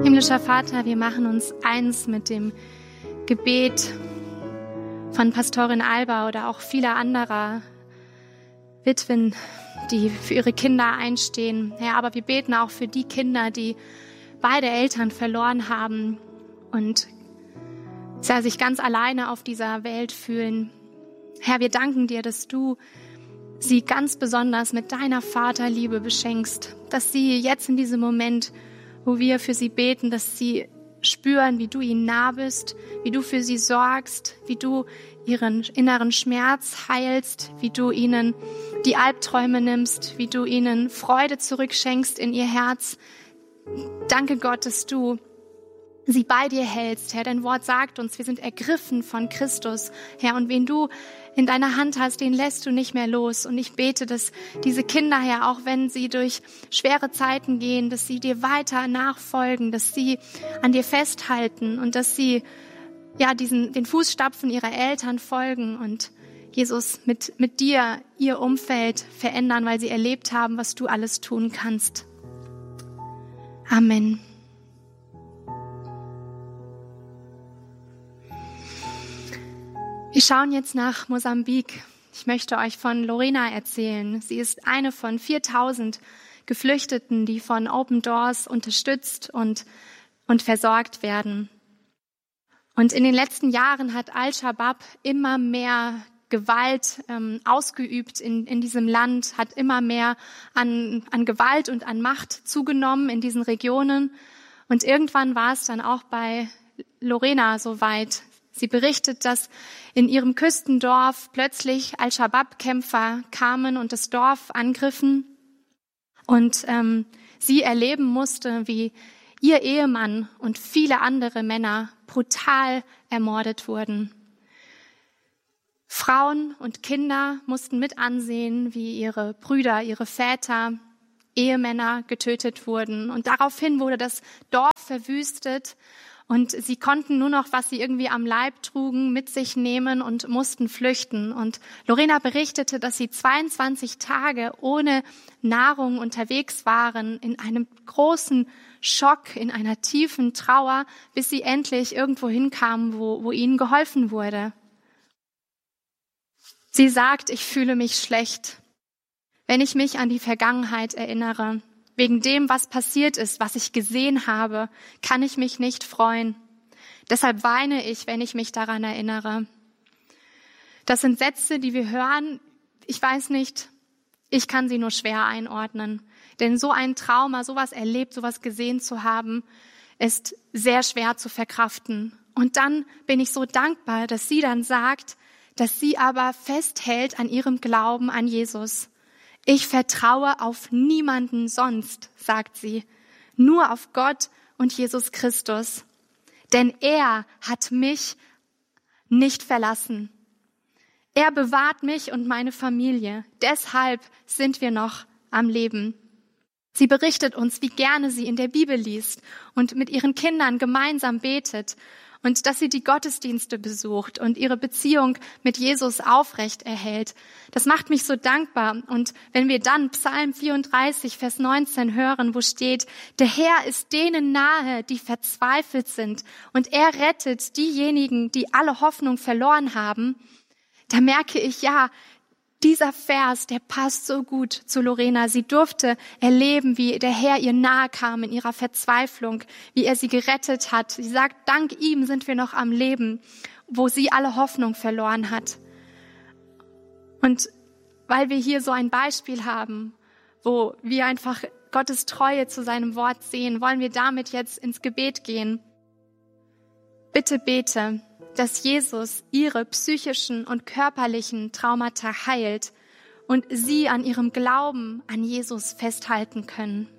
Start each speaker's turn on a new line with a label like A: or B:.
A: Himmlischer Vater, wir machen uns eins mit dem Gebet von Pastorin Alba oder auch vieler anderer Witwen, die für ihre Kinder einstehen. Herr, aber wir beten auch für die Kinder, die beide Eltern verloren haben und sich ganz alleine auf dieser Welt fühlen. Herr, wir danken dir, dass du sie ganz besonders mit deiner Vaterliebe beschenkst, dass sie jetzt in diesem Moment, wo wir für sie beten, dass sie spüren, wie du ihnen nah bist, wie du für sie sorgst, wie du ihren inneren Schmerz heilst, wie du ihnen die Albträume nimmst, wie du ihnen Freude zurückschenkst in ihr Herz. Danke Gott, dass du sie bei dir hältst, Herr. Dein Wort sagt uns, wir sind ergriffen von Christus, Herr. Und wen du in deiner Hand hast, den lässt du nicht mehr los. Und ich bete, dass diese Kinder, Herr, auch wenn sie durch schwere Zeiten gehen, dass sie dir weiter nachfolgen, dass sie an dir festhalten und dass sie den Fußstapfen ihrer Eltern folgen und Jesus mit dir ihr Umfeld verändern, weil sie erlebt haben, was du alles tun kannst. Amen. Wir schauen jetzt nach Mosambik. Ich möchte euch von Lorena erzählen. Sie ist eine von 4000 Geflüchteten, die von Open Doors unterstützt und versorgt werden. Und in den letzten Jahren hat Al-Shabaab immer mehr Gewalt ausgeübt in diesem Land, hat immer mehr an Gewalt und an Macht zugenommen in diesen Regionen. Und irgendwann war es dann auch bei Lorena soweit. Sie berichtet, dass in ihrem Küstendorf plötzlich Al-Shabaab-Kämpfer kamen und das Dorf angriffen. Und sie erleben musste, wie ihr Ehemann und viele andere Männer brutal ermordet wurden. Frauen und Kinder mussten mit ansehen, wie ihre Brüder, ihre Väter, Ehemänner getötet wurden. Und daraufhin wurde das Dorf verwüstet. Und sie konnten nur noch, was sie irgendwie am Leib trugen, mit sich nehmen und mussten flüchten. Und Lorena berichtete, dass sie 22 Tage ohne Nahrung unterwegs waren, in einem großen Schock, in einer tiefen Trauer, bis sie endlich irgendwo hinkamen, wo ihnen geholfen wurde. Sie sagt, ich fühle mich schlecht, wenn ich mich an die Vergangenheit erinnere. Wegen dem, was passiert ist, was ich gesehen habe, kann ich mich nicht freuen. Deshalb weine ich, wenn ich mich daran erinnere. Das sind Sätze, die wir hören. Ich weiß nicht, ich kann sie nur schwer einordnen. Denn so ein Trauma, sowas erlebt, sowas gesehen zu haben, ist sehr schwer zu verkraften. Und dann bin ich so dankbar, dass sie dann sagt, dass sie aber festhält an ihrem Glauben an Jesus. Ich vertraue auf niemanden sonst, sagt sie, nur auf Gott und Jesus Christus. Denn er hat mich nicht verlassen. Er bewahrt mich und meine Familie. Deshalb sind wir noch am Leben. Sie berichtet uns, wie gerne sie in der Bibel liest und mit ihren Kindern gemeinsam betet und dass sie die Gottesdienste besucht und ihre Beziehung mit Jesus aufrecht erhält. Das macht mich so dankbar. Und wenn wir dann Psalm 34, Vers 19 hören, wo steht, der Herr ist denen nahe, die verzweifelt sind, und er rettet diejenigen, die alle Hoffnung verloren haben, da merke ich, ja, dieser Vers, der passt so gut zu Lorena. Sie durfte erleben, wie der Herr ihr nahe kam in ihrer Verzweiflung, wie er sie gerettet hat. Sie sagt, dank ihm sind wir noch am Leben, wo sie alle Hoffnung verloren hat. Und weil wir hier so ein Beispiel haben, wo wir einfach Gottes Treue zu seinem Wort sehen, wollen wir damit jetzt ins Gebet gehen. Bitte bete, dass Jesus ihre psychischen und körperlichen Traumata heilt und sie an ihrem Glauben an Jesus festhalten können.